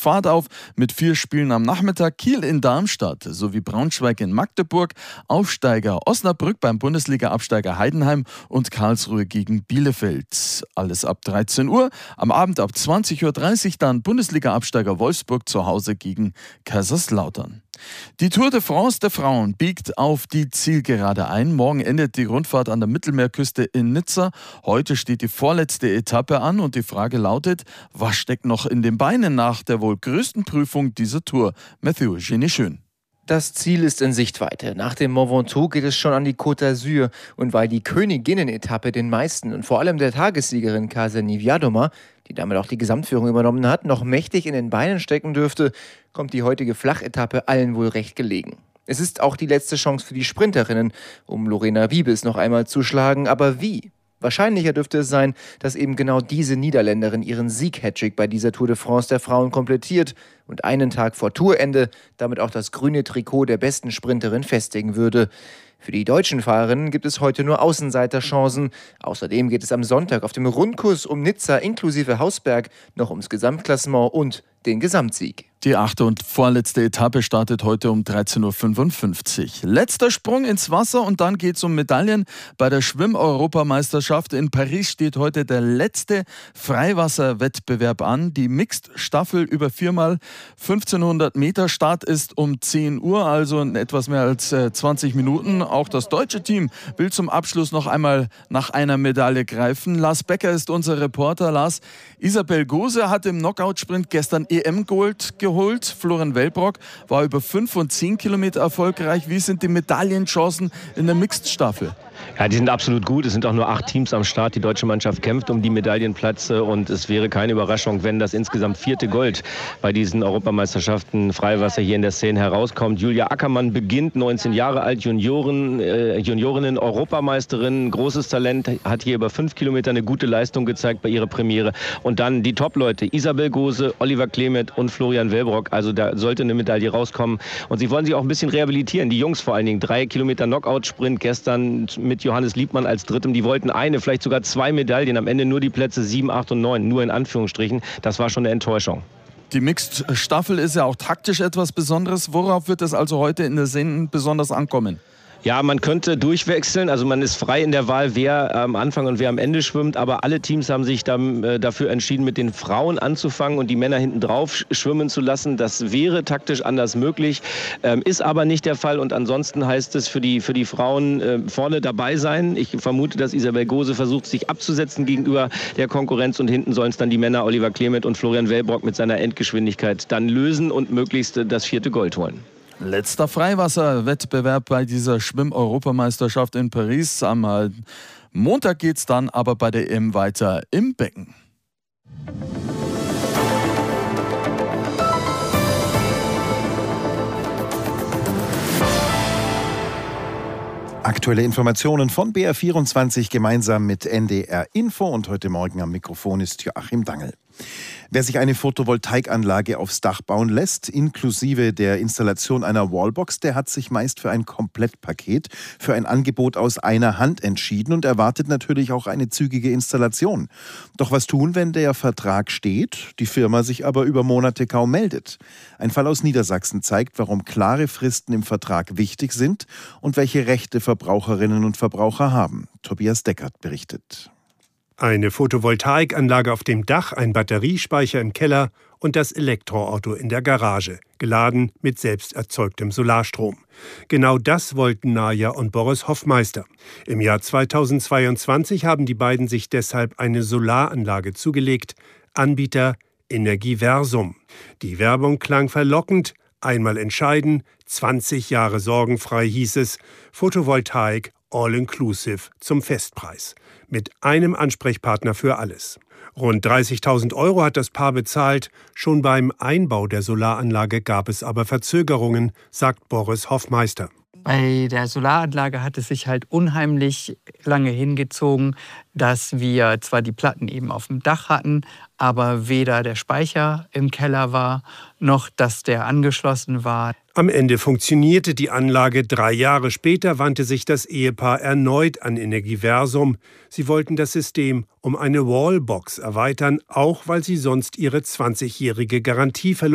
Fahrt auf mit 4 Spielen am Nachmittag. Kiel in Darmstadt sowie Braunschweig in Magdeburg, Aufsteiger Osnabrück beim Bundesliga-Absteiger Heidenheim und Karlsruhe gegen Bielefeld. Alles ab 13 Uhr. Am Abend ab 20:30 Uhr dann Bundesliga-Absteiger Wolfsburg zu Hause gegen Kaiserslautern. Die Tour de France der Frauen biegt auf die Zielgerade ein. Morgen endet die Rundfahrt an der Mittelmeerküste in Nizza. Heute steht die vorletzte Etappe an und die Frage lautet, was steckt noch in den Beinen nach der wohl größten Prüfung dieser Tour? Matthew Genischön. Das Ziel ist in Sichtweite. Nach dem Mont Ventoux geht es schon an die Côte d'Azur. Und weil die Königinnen-Etappe den meisten und vor allem der Tagessiegerin Kasia Niewiadoma, die damit auch die Gesamtführung übernommen hat, noch mächtig in den Beinen stecken dürfte, kommt die heutige Flachetappe allen wohl recht gelegen. Es ist auch die letzte Chance für die Sprinterinnen, um Lorena Wiebes noch einmal zu schlagen. Aber wie? Wahrscheinlicher dürfte es sein, dass eben genau diese Niederländerin ihren Sieg-Hattrick bei dieser Tour de France der Frauen komplettiert und einen Tag vor Tourende damit auch das grüne Trikot der besten Sprinterin festigen würde. Für die deutschen Fahrerinnen gibt es heute nur Außenseiterchancen. Außerdem geht es am Sonntag auf dem Rundkurs um Nizza inklusive Hausberg noch ums Gesamtklassement und den Gesamtsieg. Die 8. und vorletzte Etappe startet heute um 13:55 Uhr. Letzter Sprung ins Wasser und dann geht es um Medaillen. Bei der Schwimm-Europameisterschaft in Paris steht heute der letzte Freiwasserwettbewerb an. Die Mixed-Staffel über 4x 1500 Meter. Start ist um 10 Uhr, also in etwas mehr als 20 Minuten. Auch das deutsche Team will zum Abschluss noch einmal nach einer Medaille greifen. Lars Becker ist unser Reporter. Lars, Isabel Gose hat im Knockout-Sprint gestern EM-Gold geholt. Florian Wellbrock war über 5 und 10 Kilometer erfolgreich. Wie sind die Medaillenchancen in der Mixed-Staffel? Ja, die sind absolut gut. Es sind auch nur 8 Teams am Start. Die deutsche Mannschaft kämpft um die Medaillenplätze und es wäre keine Überraschung, wenn das insgesamt 4. Gold bei diesen Europameisterschaften Freiwasser hier in der Szene herauskommt. Julia Ackermann beginnt, 19 Jahre alt, Juniorinnen, Europameisterin, großes Talent, hat hier über 5 Kilometer eine gute Leistung gezeigt bei ihrer Premiere. Und dann die Top-Leute, Isabel Gose, Oliver Klemet und Florian Wellbrock. Also da sollte eine Medaille rauskommen. Und sie wollen sich auch ein bisschen rehabilitieren. Die Jungs vor allen Dingen, 3 Kilometer Knockout-Sprint gestern mit Johannes Liebmann als Drittem. Die wollten eine, vielleicht sogar 2 Medaillen. Am Ende nur die Plätze 7, 8 und 9. Nur in Anführungsstrichen. Das war schon eine Enttäuschung. Die Mixed-Staffel ist ja auch taktisch etwas Besonderes. Worauf wird es also heute in der Szene besonders ankommen? Ja, man könnte durchwechseln, also man ist frei in der Wahl, wer am Anfang und wer am Ende schwimmt, aber alle Teams haben sich dann dafür entschieden, mit den Frauen anzufangen und die Männer hinten drauf schwimmen zu lassen. Das wäre taktisch anders möglich, ist aber nicht der Fall und ansonsten heißt es für die Frauen vorne dabei sein. Ich vermute, dass Isabel Gose versucht, sich abzusetzen gegenüber der Konkurrenz und hinten sollen es dann die Männer Oliver Klemet und Florian Wellbrock mit seiner Endgeschwindigkeit dann lösen und möglichst das 4. Gold holen. Letzter Freiwasserwettbewerb bei dieser Schwimm-Europameisterschaft in Paris. Am Montag geht es dann aber bei der EM weiter im Becken. Aktuelle Informationen von BR24 gemeinsam mit NDR Info und heute Morgen am Mikrofon ist Joachim Dangel. Wer sich eine Photovoltaikanlage aufs Dach bauen lässt, inklusive der Installation einer Wallbox, der hat sich meist für ein Komplettpaket, für ein Angebot aus einer Hand entschieden und erwartet natürlich auch eine zügige Installation. Doch was tun, wenn der Vertrag steht, die Firma sich aber über Monate kaum meldet? Ein Fall aus Niedersachsen zeigt, warum klare Fristen im Vertrag wichtig sind und welche Rechte Verbraucherinnen und Verbraucher haben. Tobias Deckert berichtet. Eine Photovoltaikanlage auf dem Dach, ein Batteriespeicher im Keller und das Elektroauto in der Garage, geladen mit selbst erzeugtem Solarstrom. Genau das wollten Naja und Boris Hoffmeister. Im Jahr 2022 haben die beiden sich deshalb eine Solaranlage zugelegt, Anbieter Energiversum. Die Werbung klang verlockend, einmal entscheiden, 20 Jahre sorgenfrei hieß es, Photovoltaik all-inclusive zum Festpreis. Mit einem Ansprechpartner für alles. Rund 30.000 € hat das Paar bezahlt. Schon beim Einbau der Solaranlage gab es aber Verzögerungen, sagt Boris Hoffmeister. Bei der Solaranlage hat es sich halt unheimlich lange hingezogen, dass wir zwar die Platten eben auf dem Dach hatten, aber weder der Speicher im Keller war, noch dass der angeschlossen war. Am Ende funktionierte die Anlage. 3 Jahre später wandte sich das Ehepaar erneut an Energiversum. Sie wollten das System um eine Wallbox erweitern, auch weil sie sonst ihre 20-jährige Garantie verloren